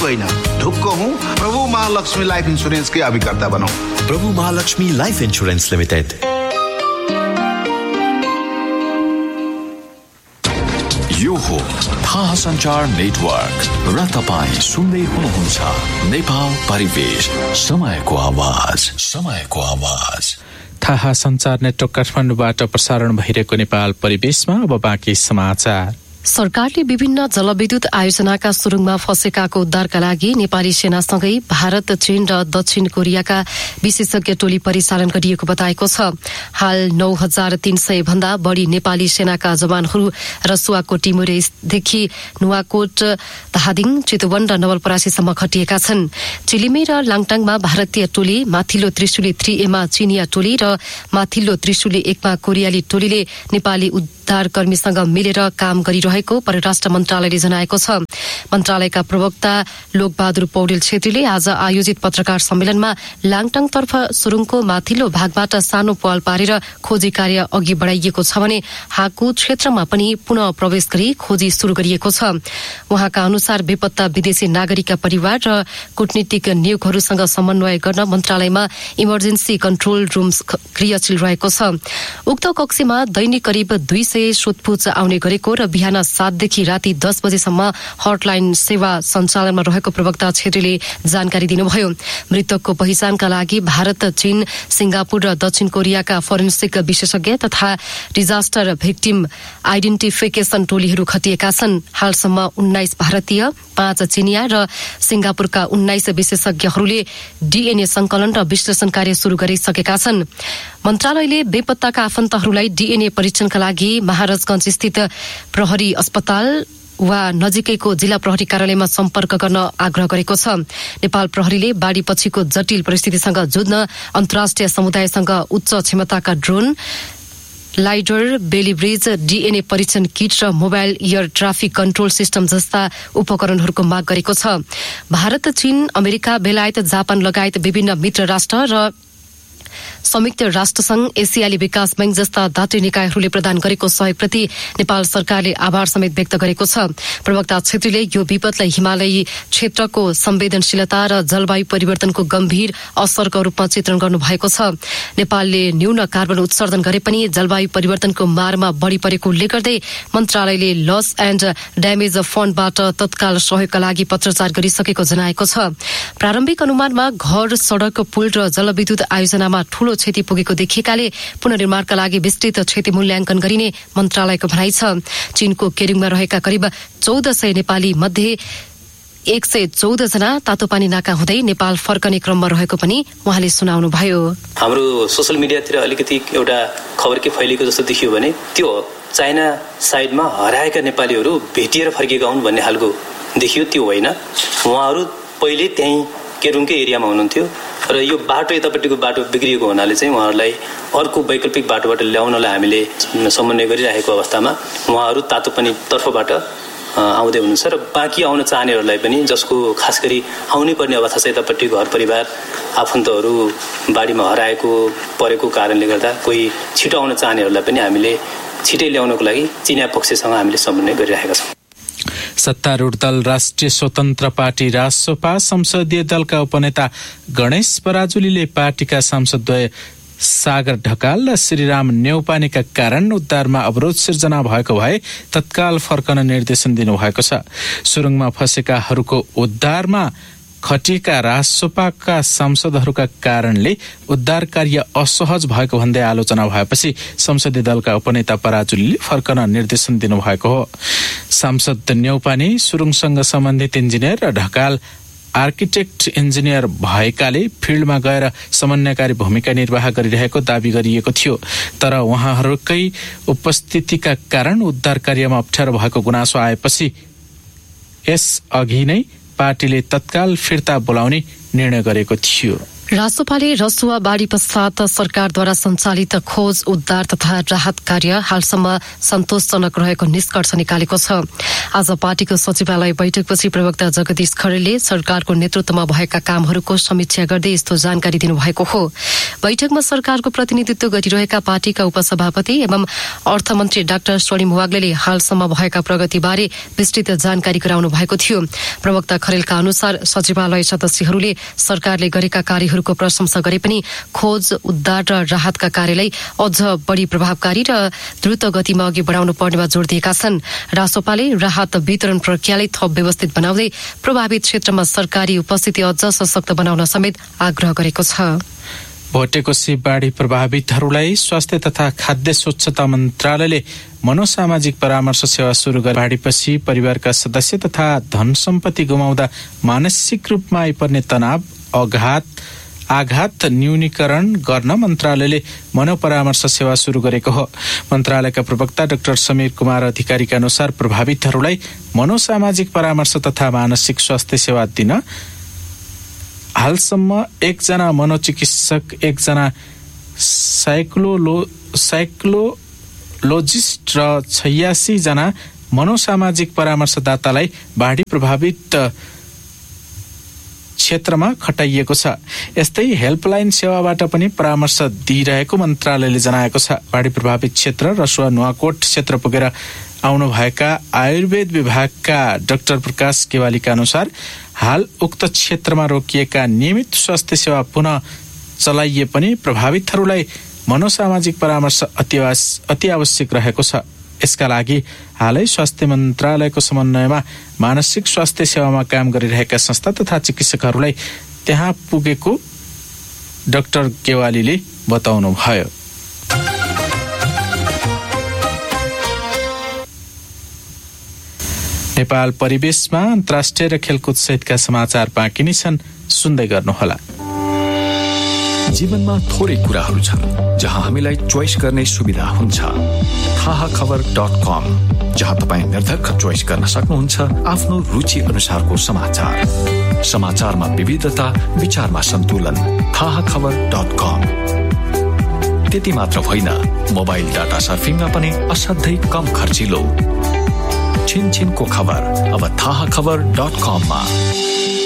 होइन, ढुक्क हूँ प्रभु महालक्ष्मी लाइफ इन्स्योरेन्स के अभिकर्ता बनौं। प्रभु महालक्ष्मी लाइफ इन्स्योरेन्स लिमिटेड। यो हो थाहा सञ्चार नेटवर्क र तपाईं सुन्दै हुनुहुन्छ नेपाल परिवेश, समयको आवाज। थाहा सञ्चार नेटवर्क काठमाडौँबाट प्रसारण भइरहेको नेपाल परिवेशमा अब बाँकी समाचार। सरकारले विभिन्न जलविद्युत आयोजनाका सुरुङमा फँसेकाको उद्धारका लागि नेपाली सेनासँगै भारत, चीन र दक्षिण कोरियाका विशेषज्ञ टोली परिचालन गरिएको बताएको छ। हाल 9300 भन्दा बढी नेपाली सेनाका जवानहरू रसुवाको टिमुरेदेखि नुवाकोट, धादिङ, चितवन र नवलपरासीसम्म खटिएका छन्। चिलिमे र लाङटाङमा भारतीय टोली, माथिल्लो त्रिशुली 3A मा चीनिया टोली र माथिल्लो त्रिशुली 1 मा कोरियाली टोलीले नेपाली उद्धारकर्मीसँग मिलेर काम गरिरहेको परराष्ट्र मन्त्रालयले जनाएको छ। मन्त्रालयका प्रवक्ता लोकबहादुर पौडेल छेत्रीले आज आयोजित पत्रकार सम्मेलनमा लाङटाङतर्फ सुरुङको माथिल्लो भागबाट सानो पहल पारेर खोजी कार्य अघि बढाइएको छ भने हाकु क्षेत्रमा पनि पुनः प्रवेश गरी खोजी शुरू गरिएको छ। उहाँका अनुसार बेपत्ता विदेशी नागरिकका परिवार र कूटनीतिक नियोगहरूसँग समन्वय गर्न मन्त्रालयमा इमर्जेन्सी कन्ट्रोल रूम क्रियाशील रहेको छ। उक्त कक्षमा दैनिक करिब 200 सोधपुछ आउने गरेको र बिहान 7 देखि राति 10 बजेसम्म हटलाइन सेवा सञ्चालनमा रहेको प्रवक्ता छेत्रीले जानकारी दिनुभयो। मृतकको पहिचानका लागि भारत, चीन, सिंगापुर र दक्षिण कोरियाका फोरेन्सिक विशेषज्ञ तथा डिजास्टर भिक्टिम आइडेन्टिफिकेसन टोलीहरू खटिएका छन्। हालसम्म 19 भारतीय, 5 चिनिया र सिंगापुरका 19 विशेषज्ञहरूले डीएनए संकलन र विश्लेषण कार्य शुरू गरिसकेका छन्। मन्त्रालयले बेपत्ताका आफन्तहरूलाई डीएनए परीक्षणका लागि महाराजगंज स्थित प्रहरी अस्पताल वा नजिकैको जिल्ला प्रहरी कार्यालयमा सम्पर्क गर्न आग्रह गरेको छ। नेपाल प्रहरीले बाढ़ी पछिको जटिल परिस्थितिसँग जुझ्न अन्तर्राष्ट्रिय समुदायसँग उच्च क्षमताका ड्रोन, लाइडर, बेली ब्रिज, डीएनए परीक्षण किट र mobile air traffic control system जस्ता उपकरणहरूको माग गरेको छ। भारत, चीन, अमेरिका, बेलायत, जापान लगायत विभिन्न मित्र राष्ट्र र संयुक्त राष्ट्रसंघ, एसियाली विकास बैंक जस्ता दात्री निकायहरूले प्रदान गरेको सहयोगप्रति नेपाल सरकारले आभार समेत व्यक्त गरेको छ। प्रवक्ता छेत्रीले यो विपदलाई हिमालयी क्षेत्रको संवेदनशीलता र जलवायु परिवर्तनको गम्भीर असरको रूपमा चित्रण गर्नुभएको छ। नेपालले न्यून कार्बन उत्सर्जन गरे पनि जलवायु परिवर्तनको मारमा बढ़ी परेको उल्लेख गर्दै मन्त्रालयले लस एण्ड ड्यामेज फण्डबाट तत्काल सहयोगका लागि पत्राचार गरिसकेको जनाएको छ। प्रारम्भिक अनुमानमा घर, सड़क, पुल र जलविद्युत आयोजनामा ठूलो क्षति पुगेको देखिएकाले पुनर्निर्माणका लागि विस्तृत क्षति मूल्याङ्कन गरिने मन्त्रालयको भनाइ छ। चीनको केरिङमा रहेका करिब 1400 नेपाली मध्ये 114 जना तातोपानी नाका हुँदै नेपाल फर्कने क्रममा रहेको पनि उहाँले सुनाउनुभयो। हाम्रो सोशल मिडियातिर अलिकति एउटा खबर के फैलिएको जस्तो देखियो भने त्यो चाइना साइडमा हराएका नेपालीहरू भेटिएर फर्केका हुन् भन्ने खालको देखियो। त्यो होइन, उहाँहरू पहिले त्यही केरुङकै एरियामा हुनुहुन्थ्यो र यो बाटो यतापट्टिको बाटो बिग्रिएको हुनाले चाहिँ उहाँहरूलाई अर्को वैकल्पिक बाटोबाट ल्याउनलाई हामीले समन्वय गरिरहेको अवस्थामा उहाँहरू तातोपानी तर्फबाट आउँदै हुनुहुन्छ र बाँकी आउन चाहनेहरूलाई पनि, जसको खास गरी आउनै पर्ने अवस्था छ, यतापट्टि घर परिवार आफन्तहरू बाढीमा परेको कारणले गर्दा कोही छिटो आउन चाहनेहरूलाई पनि हामीले छिटै ल्याउनको लागि चिनिया पक्षसँग हामीले समन्वय गरिरहेका छौँ। सत्तारूढ दल राष्ट्रिय स्वतन्त्र पार्टी रासोपा संसदीय दलका उपनेता गणेश पराजुलीले पार्टीका सांसदद्वय सागर ढकाल र श्रीराम नेउपानेका कारण उद्धारमा अवरोध सिर्जना भएको भए तत्काल फर्कन निर्देशन दिनुभएको छ। सुरुङमा फँसेकाहरूको उद्धारमा खटिएका रासोपाका सांसदहरूका कारणले उद्धार कार्य असहज भएको भन्दै आलोचना भएपछि संसदीय दलका उपनेता पराजुलीले फर्कन निर्देशन दिनुभएको हो। सांसद नेउपाने सुरुङसँग सम्बन्धित इन्जिनियर र ढकाल आर्किटेक्ट इन्जिनियर भएकाले फिल्डमा गएर समन्वयकारी भूमिका निर्वाह गरिरहेको दावी गरिएको थियो। तर उहाँहरूकै उपस्थितिका कारण उद्धार कार्यमा अप्ठ्यारो भएको गुनासो आएपछि यस अघि नै पार्टीले तत्काल फिर्ता बोलाउने निर्णय गरेको थियो। रासोपाले रसुवा बाढी पश्चात सरकारद्वारा सञ्चालित खोज उद्धार तथा राहत कार्य हालसम्म सन्तोषजनक रहेको निष्कर्ष निकालेको छ। आज पार्टीको सचिवालय बैठकपछि प्रवक्ता जगदीश खरेलले सरकारको नेतृत्वमा भएका कामहरूको समीक्षा गर्दै यस्तो जानकारी दिनुभएको हो। बैठकमा सरकारको प्रतिनिधित्व गरिरहेका पार्टीका उपसभापति एवं अर्थमन्त्री डाक्टर स्वर्णिम वाग्लेले हालसम्म भएका प्रगतिबारे विस्तृत जानकारी गराउनु भएको थियो। प्रवक्ता खरेलका अनुसार सचिवालय सदस्यहरूले सरकारले गरेका कार्यहरूको प्रशंसा गरे पनि खोज उद्धार र राहतका कार्यलाई अझ बढी प्रभावकारी र द्रुत गतिमा अघि बढाउनु पर्नेमा जोड़ दिएका छन्। रासोपाले राहत वितरण प्रक्रियालाई थप व्यवस्थित बनाउँदै प्रभावित क्षेत्रमा सरकारी उपस्थिति अझ सशक्त बनाउन समेत आग्रह गरेको छ। भोटेकोशी बाढी प्रभावितहरूलाई स्वास्थ्य तथा खाद्य स्वच्छता मन्त्रालयले मनोसामाजिक परामर्श सेवा सुरु गरे। बाढीपछि परिवारका सदस्य तथा धन सम्पत्ति गुमाउँदा मानसिक रूपमा आइपर्ने तनाव आघात न्यूनीकरण गर्न मन्त्रालयले मनोपरामर्श सेवा सुरु गरेको हो। मन्त्रालयका प्रवक्ता डाक्टर समीर कुमार अधिकारीका अनुसार प्रभावितहरूलाई मनोसामाजिक परामर्श तथा मानसिक स्वास्थ्य सेवा दिन हालसम्म 1 जना मनोचिकित्सक, 1 जना साइकोलोजिस्ट र 86 जना मनोसामाजिक परामर्शदातालाई बाढी प्रभावित क्षेत्रमा खटाइएको छ। यस्तै हेल्पलाइन सेवाबाट पनि परामर्श दिइरहेको मन्त्रालयले जनाएको छ। बाढी प्रभावित क्षेत्र रसुवा नुवाकोट क्षेत्र पुगेर आउनुभएका आयुर्वेद विभागका डाक्टर प्रकाश केवालीका अनुसार हाल उक्त क्षेत्रमा रोकिएका नियमित स्वास्थ्य सेवा पुनः चलाइए पनि प्रभावितहरूलाई मनोसामाजिक परामर्श अति आवश्यक रहेको छ। यसका लागि हालै स्वास्थ्य मन्त्रालयको समन्वयमा मानसिक स्वास्थ्य सेवामा काम गरिरहेका संस्था तथा चिकित्सकहरूलाई त्यहाँ पुगेको डाक्टर केवालीले बताउनुभयो। नेपाल परिवेशमा अन्तर्राष्ट्रिय र खेलकुद सहितका समाचार बाँकी नै छन्, सुन्दै गर्नुहोला। जीवनमा थोरै कुराहरू छन् जहाँ हामीलाई चोइस गर्ने सुविधा हुन्छ। थाहाखबर.com, जहाँ तपाईँ निर्धक्क चोइस गर्न सक्नुहुन्छ आफ्नो रुचि अनुसारको समाचार। समाचारमा विविधता, विचारमा सन्तुलन। थाहाखबर.com। त्यति मात्र होइन, मोबाइल डाटा सर्फिङमा पनि असाध्यै कम खर्चिलो। छिनछिनको खबर अब थाहाखबर.com मा।